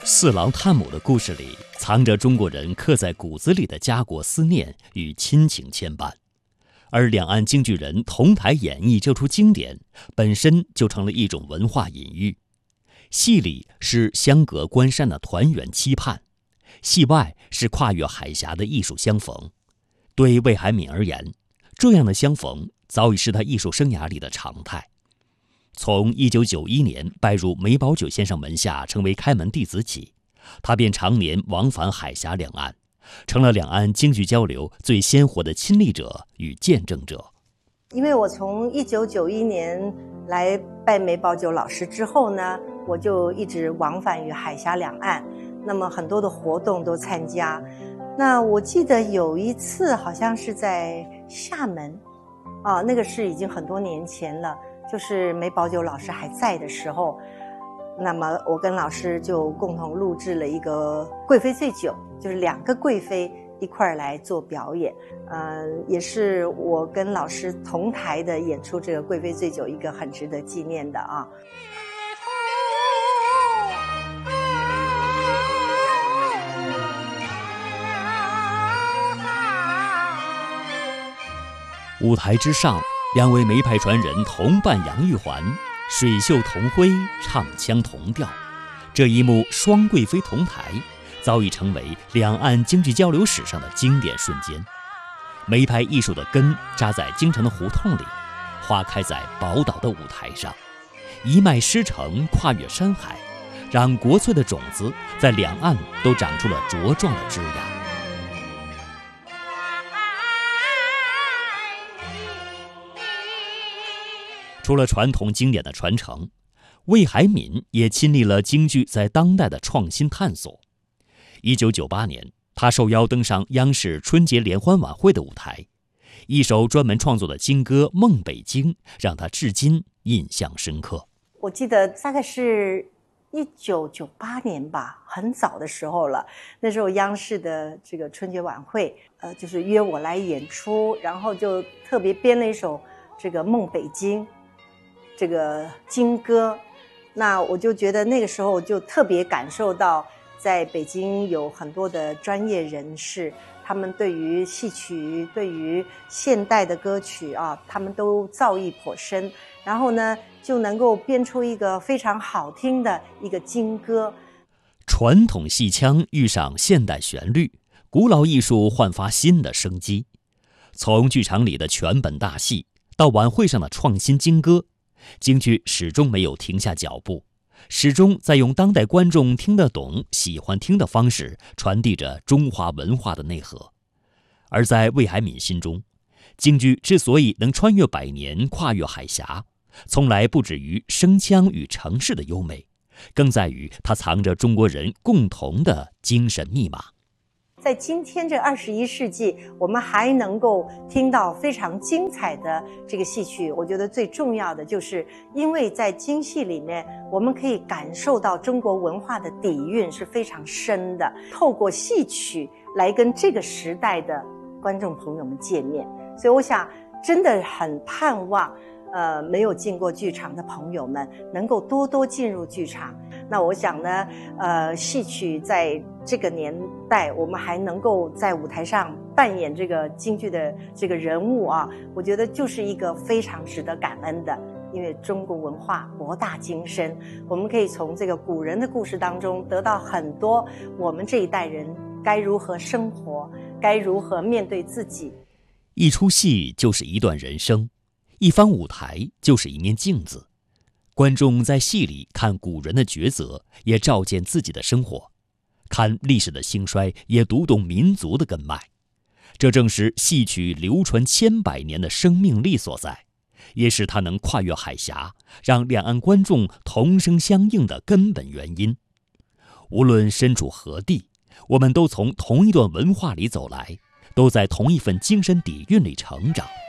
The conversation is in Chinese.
四郎探母的故事里，藏着中国人刻在骨子里的家国思念与亲情牵绊，而两岸京剧人同台演绎这出经典，本身就成了一种文化隐喻。戏里是相隔关山的团圆期盼，戏外是跨越海峡的艺术相逢。对魏海敏而言，这样的相逢早已是他艺术生涯里的常态。从1991年拜入梅葆玖先生门下，成为开门弟子起，他便常年往返海峡两岸，成了两岸京剧交流最鲜活的亲历者与见证者。 因为我从1991年来拜梅葆玖老师之后呢，我就一直往返于海峡两岸，那么很多的活动都参加。那我记得有一次好像是在厦门，那个是已经很多年前了，就是梅葆玖老师还在的时候，那么我跟老师就共同录制了一个贵妃醉酒，就是2个贵妃一块儿来做表演，也是我跟老师同台的演出这个贵妃醉酒一个很值得纪念的啊。 舞台之上，两位梅派传人同伴杨玉环，水袖同辉，唱腔同调，这一幕双贵妃同台，早已成为两岸京剧交流史上的经典瞬间。梅派艺术的根扎在京城的胡同里，花开在宝岛的舞台上，一脉师承，跨越山海，让国粹的种子在两岸都长出了茁壮的枝芽。除了传统经典的传承，魏海敏也亲历了京剧在当代的创新探索。1998年，他受邀登上央视春节联欢晚会的舞台，一首专门创作的京歌《梦北京》让他至今印象深刻。 我记得大概是1998年吧，很早的时候了。那时候央视的这个春节晚会，就是约我来演出，然后就特别编了一首这个《梦北京》这个京歌。那我就觉得那个时候就特别感受到，在北京有很多的专业人士，他们对于戏曲，对于现代的歌曲他们都造诣颇深，然后呢就能够编出一个非常好听的一个京歌。 传统戏腔遇上现代旋律，古老艺术焕发新的生机。从剧场里的全本大戏到晚会上的创新京歌，京剧始终没有停下脚步，始终在用当代观众听得懂、喜欢听的方式传递着中华文化的内核。而在魏海敏心中，京剧之所以能穿越100年、跨越海峡，从来不止于声腔与程式的优美，更在于它藏着中国人共同的精神密码。 在今天这21世纪，我们还能够听到非常精彩的这个戏曲，我觉得最重要的就是因为在京戏里面，我们可以感受到中国文化的底蕴是非常深的，透过戏曲来跟这个时代的观众朋友们见面。所以我想真的很盼望没有进过剧场的朋友们能够多多进入剧场。那我想呢戏曲在这个年代，我们还能够在舞台上扮演这个京剧的这个人物我觉得就是一个非常值得感恩的。因为中国文化博大精深，我们可以从这个古人的故事当中得到很多我们这一代人该如何生活，该如何面对自己。 一出戏就是一段人生，一方舞台就是一面镜子，观众在戏里看古人的抉择，也照见自己的生活，看历史的兴衰，也读懂民族的根脉。这正是戏曲流传100年的生命力所在，也是它能跨越海峡，让两岸观众同声相应的根本原因。无论身处何地，我们都从同一段文化里走来，都在同一份精神底蕴里成长。